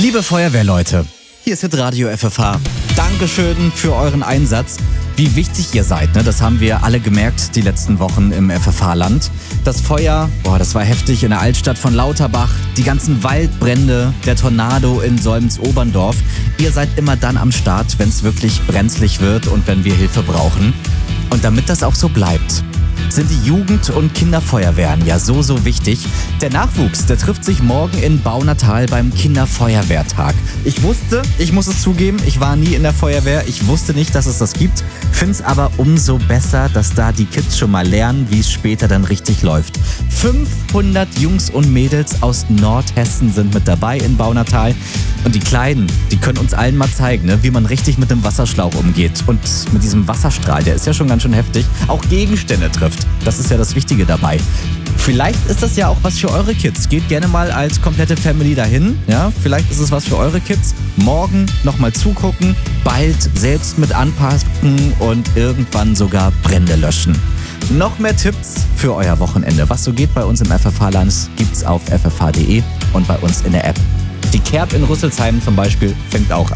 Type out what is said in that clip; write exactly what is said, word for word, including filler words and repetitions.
Liebe Feuerwehrleute, hier ist Hitradio F F H. Dankeschön für euren Einsatz. Wie wichtig ihr seid, ne? Das haben wir alle gemerkt die letzten Wochen im F F H-Land. Das Feuer, boah, das war heftig in der Altstadt von Lauterbach. Die ganzen Waldbrände, der Tornado in Solms-Oberndorf. Ihr seid immer dann am Start, wenn es wirklich brenzlig wird und wenn wir Hilfe brauchen. Und damit das auch so bleibt, sind die Jugend- und Kinderfeuerwehren ja so, so wichtig. Der Nachwuchs, der trifft sich morgen in Baunatal beim Kinderfeuerwehrtag. Ich wusste, ich muss es zugeben, ich war nie in der Feuerwehr. Ich wusste nicht, dass es das gibt. Find's aber umso besser, dass da die Kids schon mal lernen, wie es später dann richtig läuft. fünfhundert Jungs und Mädels aus Nordhessen sind mit dabei in Baunatal. Und die Kleinen, die können uns allen mal zeigen, ne, wie man richtig mit dem Wasserschlauch umgeht. Und mit diesem Wasserstrahl, der ist ja schon ganz schön heftig, auch Gegenstände trifft. Das ist ja das Wichtige dabei. Vielleicht ist das ja auch was für eure Kids. Geht gerne mal als komplette Family dahin. Ja, vielleicht ist es was für eure Kids. Morgen nochmal zugucken, bald selbst mit anpacken und irgendwann sogar Brände löschen. Noch mehr Tipps für euer Wochenende. Was so geht bei uns im F F H-Land, gibt's auf f f h punkt d e und bei uns in der App. Die Kerb in Rüsselsheim zum Beispiel fängt auch an.